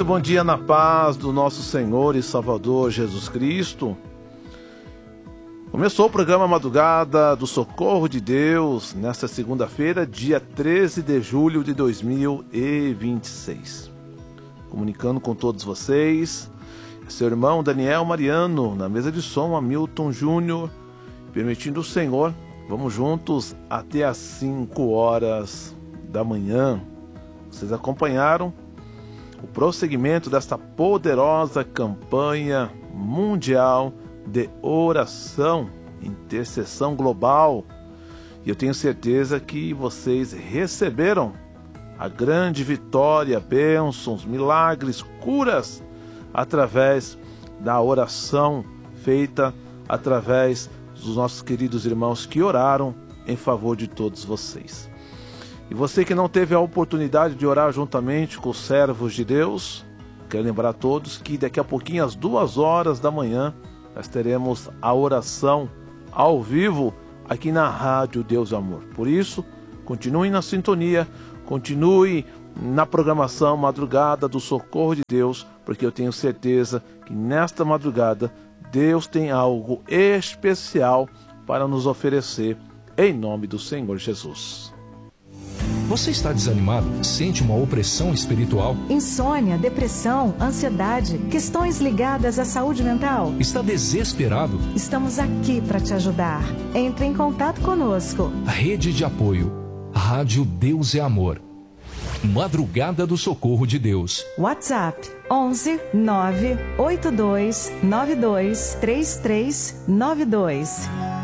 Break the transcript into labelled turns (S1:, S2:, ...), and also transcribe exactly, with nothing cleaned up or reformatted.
S1: Muito bom dia na paz do nosso Senhor e Salvador Jesus Cristo. Começou o programa Madrugada do Socorro de Deus nesta segunda-feira, dia treze de julho de dois mil e vinte e seis. Comunicando com todos vocês, seu irmão Daniel Mariano, na mesa de som, Hamilton Júnior, permitindo o Senhor, vamos juntos até às cinco horas da manhã. Vocês acompanharam o prosseguimento desta poderosa campanha mundial de oração, intercessão global. E eu tenho certeza que vocês receberam a grande vitória, bênçãos, milagres, curas, através da oração feita através dos nossos queridos irmãos que oraram em favor de todos vocês. E você que não teve a oportunidade de orar juntamente com os servos de Deus, quero lembrar a todos que daqui a pouquinho, às duas horas da manhã, nós teremos a oração ao vivo aqui na Rádio Deus e Amor. Por isso, continue na sintonia, continue na programação Madrugada do Socorro de Deus, porque eu tenho certeza que nesta madrugada Deus tem algo especial para nos oferecer, em nome do Senhor Jesus.
S2: Você está desanimado? Sente uma opressão espiritual?
S3: Insônia, depressão, ansiedade, questões ligadas à saúde mental?
S2: Está desesperado?
S3: Estamos aqui para te ajudar. Entre em contato conosco.
S2: Rede de apoio. Rádio Deus é Amor. Madrugada do Socorro de Deus.
S3: WhatsApp onze nove oito dois nove dois três três nove dois.